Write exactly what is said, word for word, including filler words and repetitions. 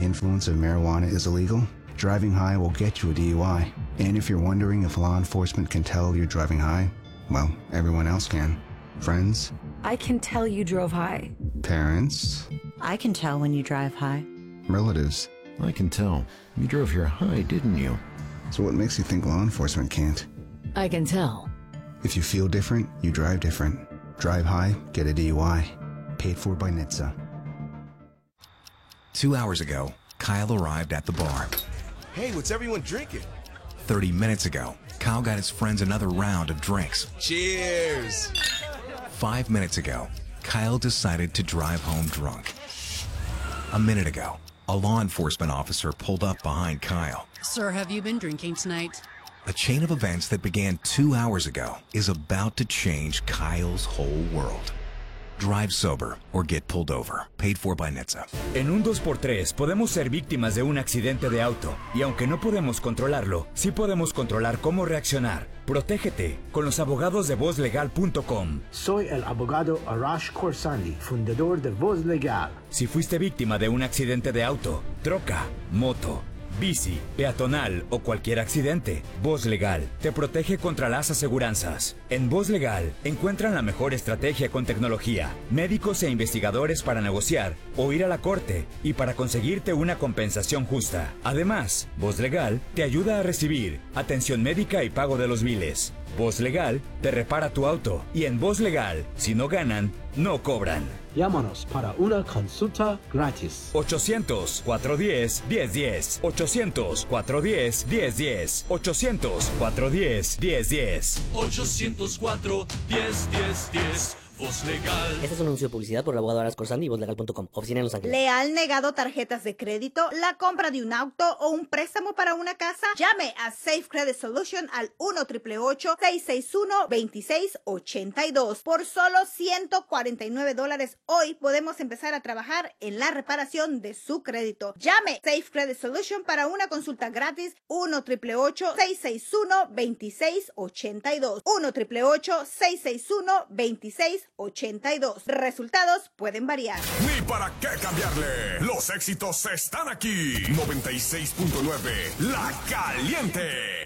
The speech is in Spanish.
influence of marijuana is illegal, driving high will get you a D U I. And if you're wondering if law enforcement can tell you're driving high, well, everyone else can. Friends? I can tell you drove high. Parents? I can tell when you drive high. Relatives? I can tell. You drove here high, didn't you? So what makes you think law enforcement can't? I can tell. If you feel different, you drive different. Drive high, get a D U I. Paid for by N H T S A. Two hours ago, Kyle arrived at the bar. Hey, what's everyone drinking? Thirty minutes ago, Kyle got his friends another round of drinks. Cheers! Five minutes ago, Kyle decided to drive home drunk. A minute ago, a law enforcement officer pulled up behind Kyle. Sir, have you been drinking tonight? A chain of events that began two hours ago is about to change Kyle's whole world. Drive sober or get pulled over. Paid for by N H T S A. En un dos por tres podemos ser víctimas de un accidente de auto y aunque no podemos controlarlo, sí podemos controlar cómo reaccionar. Protégete con los abogados de voz legal punto com. Soy el abogado Arash Khorsandi, fundador de Voz Legal. Si fuiste víctima de un accidente de auto, troca, moto, bici, peatonal o cualquier accidente, Voz Legal te protege contra las aseguranzas. En Voz Legal encuentran la mejor estrategia con tecnología, médicos e investigadores para negociar o ir a la corte y para conseguirte una compensación justa. Además, Voz Legal te ayuda a recibir atención médica y pago de los biles. Voz Legal te repara tu auto y en Voz Legal, si no ganan, no cobran. Llámanos para una consulta gratis. ochocientos, cuatrocientos diez, diez diez. ochocientos, cuatrocientos diez, diez diez. ochocientos, cuatrocientos diez, diez diez. ochocientos cuatro, diez, diez, diez. Voz Legal. Este es un anuncio de publicidad por el abogado Arash Khorsandi y voz legal punto com. Oficina en Los Ángeles. ¿Le han negado tarjetas de crédito, la compra de un auto o un préstamo para una casa? Llame a Safe Credit Solution al uno, ocho ocho ocho, seis seis uno, dos seis ocho dos. Por solo ciento cuarenta y nueve dólares hoy podemos empezar a trabajar en la reparación de su crédito. Llame Safe Credit Solution para una consulta gratis. uno, ocho ocho ocho, seis seis uno, dos seis ocho dos. uno, ocho ocho ocho, seis seis uno, dos seis ocho dos. Resultados pueden variar. Ni para qué cambiarle. Los éxitos están aquí. noventa y seis punto nueve La Caliente.